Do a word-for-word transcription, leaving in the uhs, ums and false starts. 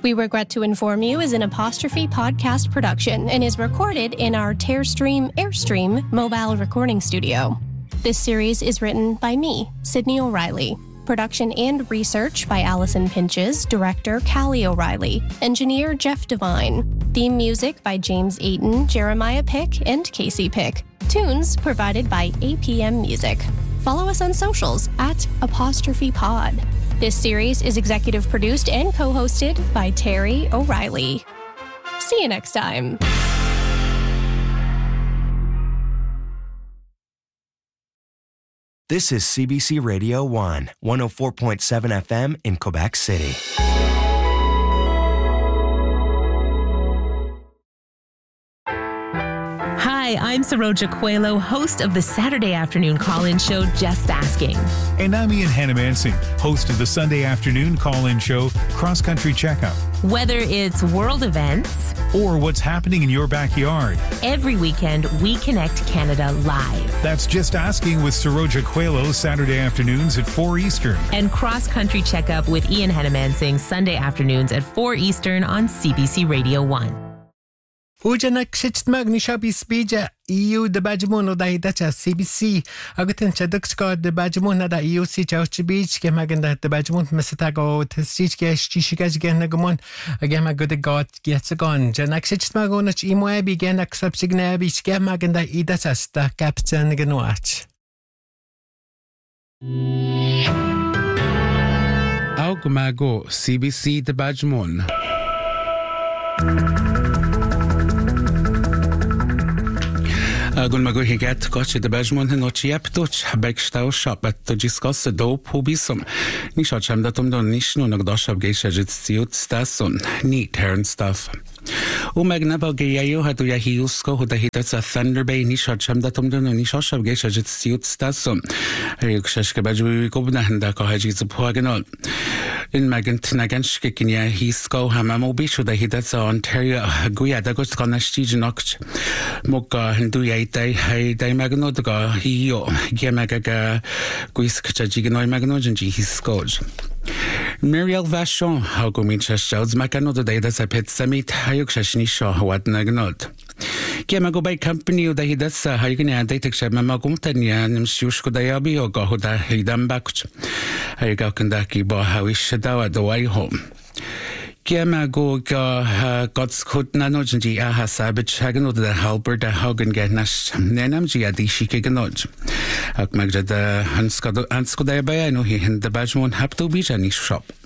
We regret to inform you is an Apostrophe podcast production and is recorded in our Tearstream Airstream mobile recording studio. This series is written by me, Sydney O'Reilly. Production and research by Allison Pinches, director Callie O'Reilly, engineer Jeff Devine. Theme music by James Ayton, Jeremiah Pick, and Casey Pick. Tunes provided by A P M Music. Follow us on socials at Apostrophe Pod. This series is executive produced and co-hosted by Terry O'Reilly. See you next time. This is C B C Radio one, one oh four point seven F M in Quebec City. Hi, I'm Saroja Coelho, host of the Saturday afternoon call-in show, Just Asking. And I'm Ian Hannamansing, host of the Sunday afternoon call-in show, Cross Country Checkup. Whether it's world events or what's happening in your backyard, every weekend we connect Canada live. That's Just Asking with Saroja Coelho, Saturday afternoons at four Eastern. And Cross Country Checkup with Ian Hannamansing, Sunday afternoons at four Eastern on C B C Radio one. Ujanak shitmag ni shabi spija E U de bajmon da hidacha C B C agutin chadukska de bajmon da E U si chauchbich ke maganda de bajmon mesatago tstich ke shishigaj genagmon agama good god getsagon janak shitmag onach imoe bigenak subsigna bich ke maganda idacha sta captain gnuach Augmago C B C de bajmon. Gun mago higet gotcha de bajmon no chiaptuch backstau shop at to discuss the dope hubisum ni shacham datum don nishno nagdashab geisha jitsiut stason neat turn stuff O magnaba geyo hatu ya hiusko huda hitatsa Thunder Bay ni shacham datum don ni shashab geisha jitsiut stason ayuk shashke bajwi gobna handa ka haji zpoagenol in magant naganshke kinya hisko hamamo bishu da hitatsa Ontario guya da gost kanashti nokt moka hindu ya Dai hai dai magno daga hiyo gemagaga guiskcha jignoi magno jinji hiskoj Muriel Vachon how go min chashouds magano da dai da pet summit hayuk shashni sho wat nagnod Gemago by company da hidatsa haygna dai tek shama gumtanya nim shushko da yabi o go da hidam bakch hayga kandaki ba hawish dawa da way home Gemago ga God's code nanoj ji a hasabit hagen oder der halber der hagen genash nenam ji adi shike genoj ak magda hansko hansko da bay no hi hin da bajmon hapto bijani shop